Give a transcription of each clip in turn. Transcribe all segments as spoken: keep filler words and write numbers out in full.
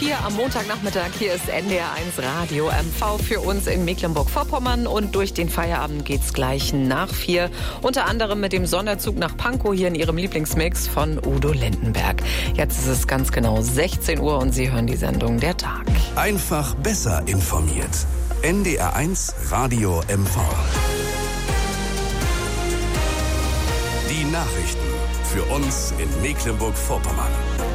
vier am Montagnachmittag. Hier ist N D R eins Radio M V für uns in Mecklenburg-Vorpommern. Und durch den Feierabend geht's gleich nach vier. Unter anderem mit dem Sonderzug nach Pankow hier in Ihrem Lieblingsmix von Udo Lindenberg. Jetzt ist es ganz genau sechzehn Uhr und Sie hören die Sendung Der Tag. Einfach besser informiert. N D R eins Radio M V. Die Nachrichten für uns in Mecklenburg-Vorpommern.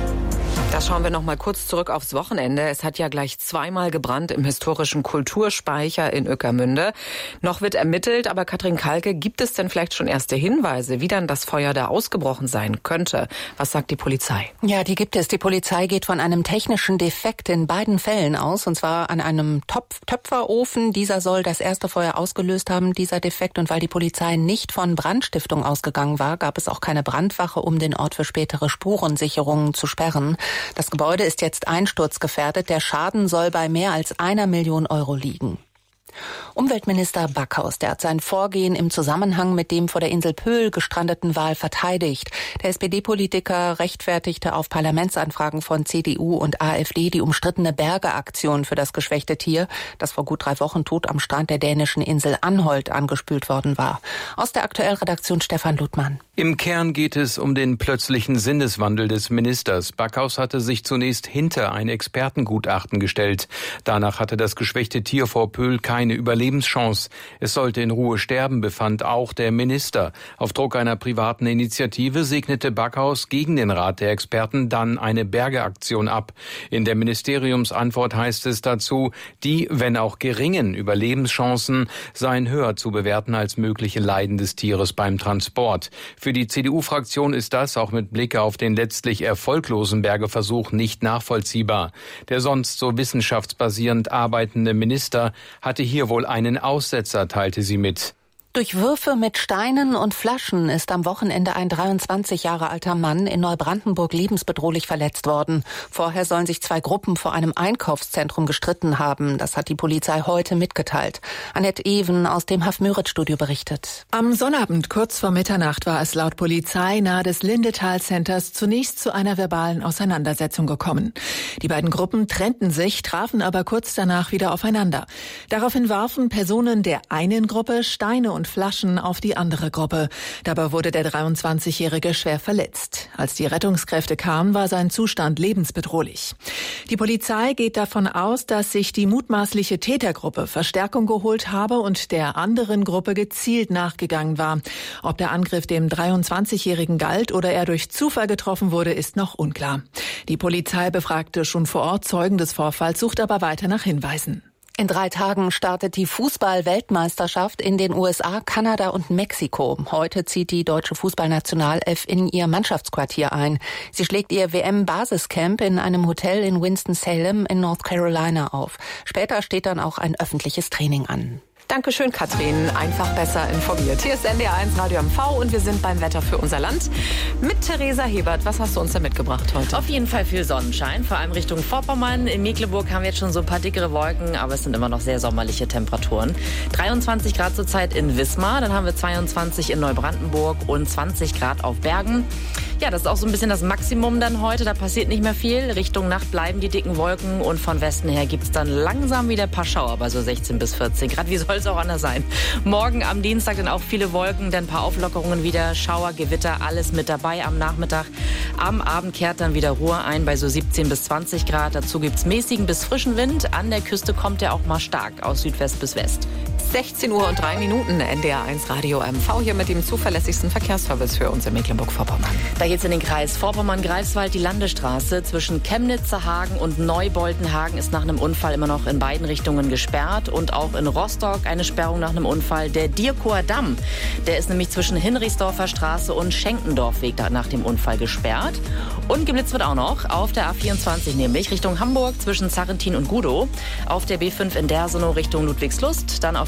Da schauen wir noch mal kurz zurück aufs Wochenende. Es hat ja gleich zweimal gebrannt im historischen Kulturspeicher in Ueckermünde. Noch wird ermittelt, aber Katrin Kalke, gibt es denn vielleicht schon erste Hinweise, wie dann das Feuer da ausgebrochen sein könnte? Was sagt die Polizei? Ja, die gibt es. Die Polizei geht von einem technischen Defekt in beiden Fällen aus, und zwar an einem Topf- Töpferofen. Dieser soll das erste Feuer ausgelöst haben, dieser Defekt. Und weil die Polizei nicht von Brandstiftung ausgegangen war, gab es auch keine Brandwache, um den Ort für spätere Spurensicherungen zu sperren. Das Gebäude ist jetzt einsturzgefährdet. Der Schaden soll bei mehr als einer Million Euro liegen. Umweltminister Backhaus, der hat sein Vorgehen im Zusammenhang mit dem vor der Insel Pöhl gestrandeten Wal verteidigt. Der S P D-Politiker rechtfertigte auf Parlamentsanfragen von C D U und A f D die umstrittene Bergeaktion für das geschwächte Tier, das vor gut drei Wochen tot am Strand der dänischen Insel Anholt angespült worden war. Aus der Aktuellredaktion Stefan Ludmann. Im Kern geht es um den plötzlichen Sinneswandel des Ministers. Backhaus hatte sich zunächst hinter ein Expertengutachten gestellt. Danach hatte das geschwächte Tier vor Pöhl keine Überlebenschance. Es sollte in Ruhe sterben, befand auch der Minister. Auf Druck einer privaten Initiative segnete Backhaus gegen den Rat der Experten dann eine Bergeaktion ab. In der Ministeriumsantwort heißt es dazu, die, wenn auch geringen Überlebenschancen seien höher zu bewerten als mögliche Leiden des Tieres beim Transport. Für die C D U-Fraktion ist das auch mit Blick auf den letztlich erfolglosen Bergeversuch nicht nachvollziehbar. Der sonst so wissenschaftsbasierend arbeitende Minister hatte hier wohl einen Aussetzer, teilte sie mit. Durch Würfe mit Steinen und Flaschen ist am Wochenende ein dreiundzwanzig Jahre alter Mann in Neubrandenburg lebensbedrohlich verletzt worden. Vorher sollen sich zwei Gruppen vor einem Einkaufszentrum gestritten haben. Das hat die Polizei heute mitgeteilt. Annette Even aus dem Hafmüritz-Studio berichtet. Am Sonnabend kurz vor Mitternacht war es laut Polizei nahe des Lindetal-Centers zunächst zu einer verbalen Auseinandersetzung gekommen. Die beiden Gruppen trennten sich, trafen aber kurz danach wieder aufeinander. Daraufhin warfen Personen der einen Gruppe Steine und Flaschen auf die andere Gruppe. Dabei wurde der dreiundzwanzigjährige schwer verletzt. Als die Rettungskräfte kamen, war sein Zustand lebensbedrohlich. Die Polizei geht davon aus, dass sich die mutmaßliche Tätergruppe Verstärkung geholt habe und der anderen Gruppe gezielt nachgegangen war. Ob der Angriff dem dreiundzwanzigjährigen galt oder er durch Zufall getroffen wurde, ist noch unklar. Die Polizei befragte schon vor Ort Zeugen des Vorfalls, sucht aber weiter nach Hinweisen. In drei Tagen startet die Fußball-Weltmeisterschaft in den U S A, Kanada und Mexiko. Heute zieht die deutsche Fußballnationalelf in ihr Mannschaftsquartier ein. Sie schlägt ihr W M-Basiscamp in einem Hotel in Winston-Salem in North Carolina auf. Später steht dann auch ein öffentliches Training an. Dankeschön, Katrin. Einfach besser informiert. Hier ist N D R eins Radio M V und wir sind beim Wetter für unser Land mit Theresa Hebert. Was hast du uns da mitgebracht heute? Auf jeden Fall viel Sonnenschein, vor allem Richtung Vorpommern. In Mecklenburg haben wir jetzt schon so ein paar dickere Wolken, aber es sind immer noch sehr sommerliche Temperaturen. dreiundzwanzig Grad zurzeit in Wismar, dann haben wir zweiundzwanzig in Neubrandenburg und zwanzig Grad auf Bergen. Ja, das ist auch so ein bisschen das Maximum dann heute. Da passiert nicht mehr viel. Richtung Nacht bleiben die dicken Wolken und von Westen her gibt's dann langsam wieder ein paar Schauer bei so sechzehn bis vierzehn Grad. Wie soll es auch anders sein? Morgen am Dienstag dann auch viele Wolken, dann ein paar Auflockerungen wieder. Schauer, Gewitter, alles mit dabei am Nachmittag. Am Abend kehrt dann wieder Ruhe ein bei so siebzehn bis zwanzig Grad. Dazu gibt's mäßigen bis frischen Wind. An der Küste kommt er auch mal stark aus Südwest bis West. sechzehn Uhr und drei Minuten, N D R eins Radio M V hier mit dem zuverlässigsten Verkehrsservice für uns in Mecklenburg-Vorpommern. Da geht's in den Kreis Vorpommern-Greifswald. Die Landesstraße zwischen Chemnitzer-Hagen und Neuboltenhagen ist nach einem Unfall immer noch in beiden Richtungen gesperrt. Und auch in Rostock eine Sperrung nach einem Unfall. Der Dierkower Damm, der ist nämlich zwischen Hinrichsdorfer Straße und Schenkendorfweg nach dem Unfall gesperrt. Und geblitzt wird auch noch auf der A vierundzwanzig, nämlich Richtung Hamburg zwischen Zarrentin und Gudow. Auf der B fünf in Dersenow Richtung Ludwigslust. Dann auf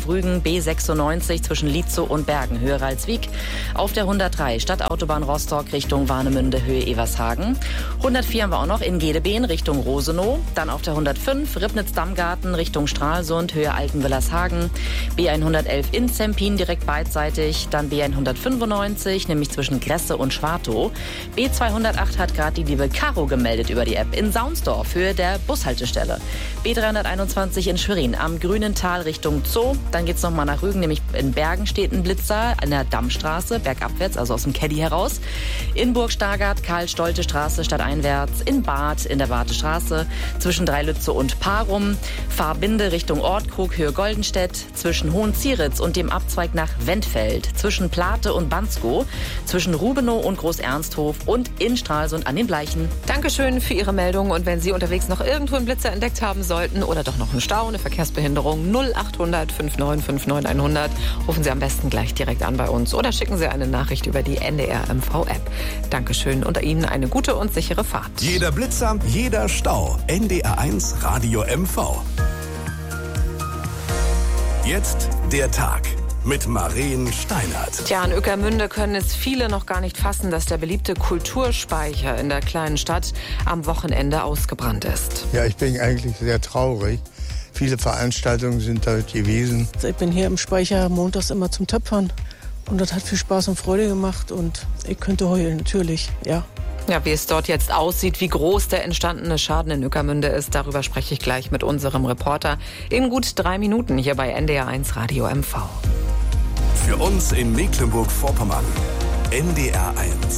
Rügen, B sechsundneunzig zwischen Lietzow und Bergen, Höhe Ralswiek. Auf der hundertdrei Stadtautobahn Rostock Richtung Warnemünde, Höhe Evershagen. hundertvier haben wir auch noch in Gedebeen Richtung Rosenow. Dann auf der hundertfünf Ribnitz-Dammgarten Richtung Stralsund, Höhe Altenwillershagen. B hundertelf in Zempin direkt beidseitig. Dann B hundertfünfundneunzig, nämlich zwischen Gresse und Schwartow. B zweihundertacht hat gerade die liebe Caro gemeldet über die App in Saunsdorf, Höhe der Bushaltestelle. B dreihunderteinundzwanzig in Schwerin am Grünen Tal Richtung Zoo. Dann geht's nochmal nach Rügen, nämlich in Bergen steht ein Blitzer an der Dammstraße, bergabwärts, also aus dem Caddy heraus. In Burg-Stargard, Karl-Stolte-Straße stadteinwärts. In Bad, in der Badestraße. Zwischen Dreilütze und Parum. Fahrbinde Richtung Ortkrug, Höhe Goldenstedt. Zwischen Hohenzieritz und dem Abzweig nach Wendfeld. Zwischen Plate und Bansko. Zwischen Rubenow und Groß-Ernsthof. Und in Stralsund an den Bleichen. Dankeschön für Ihre Meldung. Und wenn Sie unterwegs noch irgendwo einen Blitzer entdeckt haben sollten oder doch noch einen Stau, eine Verkehrsbehinderung, null achthundert fünfundneunzig fünfundneunzig hundert, rufen Sie am besten gleich direkt an bei uns oder schicken Sie eine Nachricht über die N D R M V-App. Dankeschön und Ihnen eine gute und sichere Fahrt. Jeder Blitzer, jeder Stau. N D R eins Radio M V. Jetzt der Tag mit Maren Steinert. Tja, in Ueckermünde können es viele noch gar nicht fassen, dass der beliebte Kulturspeicher in der kleinen Stadt am Wochenende ausgebrannt ist. Ja, ich bin eigentlich sehr traurig. Viele Veranstaltungen sind dort gewesen. Ich bin hier im Speicher montags immer zum Töpfern und das hat viel Spaß und Freude gemacht und ich könnte heulen, natürlich, ja. Ja, wie es dort jetzt aussieht, wie groß der entstandene Schaden in Ueckermünde ist, darüber spreche ich gleich mit unserem Reporter in gut drei Minuten hier bei N D R eins Radio M V. Für uns in Mecklenburg-Vorpommern. N D R eins.